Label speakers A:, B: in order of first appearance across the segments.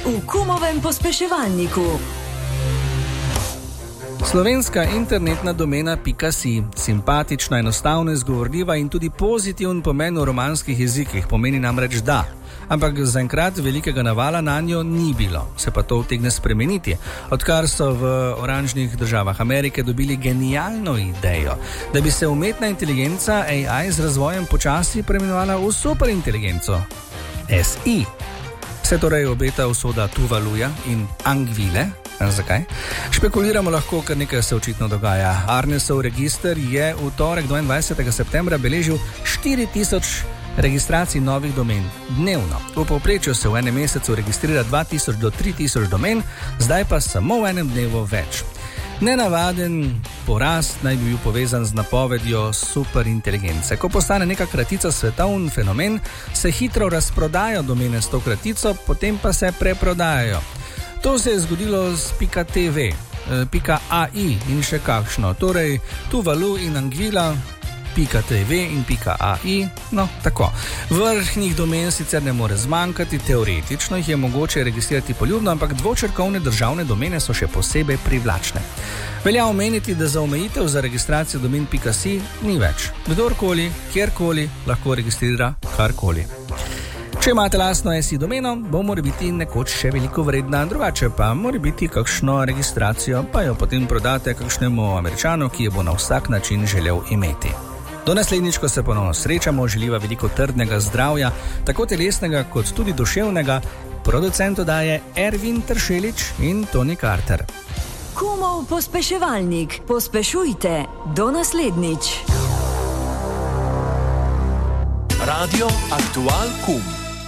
A: v Kumovem pospeševalniku.
B: Slovenska internetna domena .si, simpatična, enostavna, izgovorljiva in tudi pozitiven pomen v romanskih jezikih, pomeni namreč da. Ampak zaenkrat velikega navala na njo ni bilo, se pa to utegne spremeniti, odkar so v oranžnih državah Amerike dobili genialno idejo, da bi se umetna inteligenca AI z razvojem počasi preimenovala v superinteligenco SI. Se torej obeta usoda Tuvaluja in Angvile. Zakaj? Špekuliramo lahko, ker nekaj se očitno dogaja. Arnesov register je v torek 22. septembra beležil 4000 registracij novih domen dnevno. V povprečju se v enem mesecu registrira 2000 do 3000 domen, zdaj pa samo v enem dnevu več. Nenavaden porast naj bi bil povezan z napovedjo superinteligence. Ko postane neka kratica svetovni fenomen, se hitro razprodajo domene s to kratico, potem pa se preprodajajo. To se je zgodilo s .tv, .ai in še kakšno. Torej, Tuvalu in Angvila, .tv in .ai, no tako. Vrhnih domen sicer ne more zmanjkati, teoretično jih je mogoče registrirati poljubno, ampak dvočrkovne državne domene so še posebej privlačne. Velja omeniti, da za omejitev za registracijo domen .si ni več. Kdorkoli, kjerkoli lahko registrira karkoli. Če imate lastno SI domeno, bo mora biti nekoč še veliko vredna, drugače pa mora biti kakšno registracijo, pa jo potem prodate kakšnemu Američanu, ki jo bo na vsak način želel imeti. Do naslednjič, ko se ponovno srečamo, želiva veliko trdnega zdravja, tako telesnega kot tudi duševnega, producent oddaje Ervin Tršelič in Toni Carter.
A: Kumov pospeševalnik. Pospešujte. Do naslednjič.
C: Radio Aktual Kum.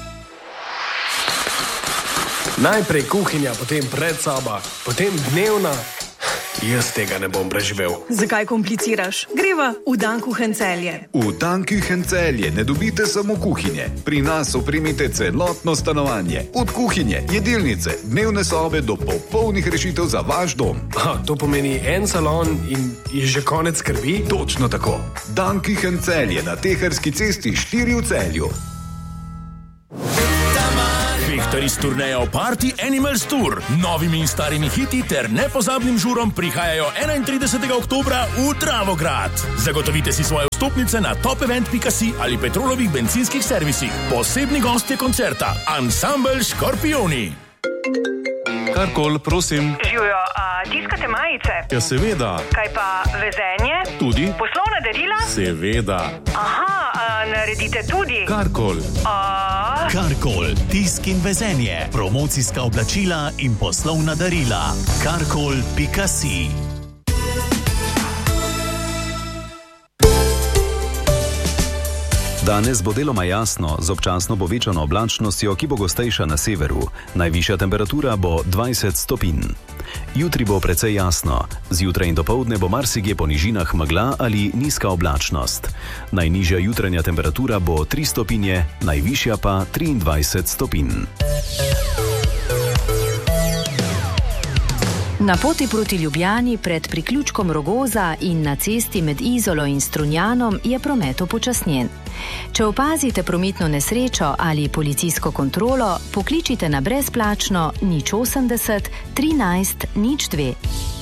C: Najprej kuhinja, potem predsoba, potem dnevna. Jaz tega ne bom preživel.
D: Zakaj kompliciraš? Greva v Dan Kuchen Celje.
E: V Dan Kuchen Celje ne dobite samo kuhinje. Pri nas opremite celotno stanovanje. Od kuhinje, jedilnice, dnevne sobe do popolnih rešitev za vaš dom.
C: To pomeni en salon in je že konec skrbi?
E: Točno tako. Dan Kuchen Celje na Teherski cesti 4 v Celju.
F: Fehtarji s turnejo Party Animals Tour. Novimi in starimi hiti ter nepozabnim žurom prihajajo 31. oktobra v Dravograd. Zagotovite si svoje vstopnice na topevent.si ali Petrolovih bencinskih servisih. Posebni gostje koncerta Ansambel Škorpioni.
G: Karkol, prosim.
D: Živijo, tiskate majice?
G: Ja, seveda.
D: Kaj pa vezenje?
G: Tudi.
D: Poslovna darila?
G: Seveda.
D: Aha, naredite tudi.
G: Karkol.
H: Karkol, tisk in vezenje, promocijska oblačila in poslovna darila. Karkol.si.
I: Danes bo deloma jasno, z občasno povečano oblačnostjo, ki bo gostejša na severu. Najvišja temperatura bo 20 stopinj. Jutri bo precej jasno. Zjutraj in dopoldne bo marsikje po nižinah megla ali nizka oblačnost. Najnižja jutranja temperatura bo 3 stopinje, najvišja pa 23 stopinj.
J: Na poti proti Ljubljani pred priključkom Rogoza in na cesti med Izolo in Strunjanom je promet upočasnjen. Če opazite prometno nesrečo ali policijsko kontrolo, pokličite na brezplačno 080 13 02.